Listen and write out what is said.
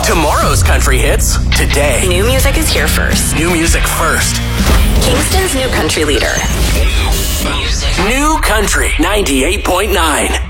Tomorrow's country hits today. New music is here first. New music first. Kingston's new country leader. New Country 98.9.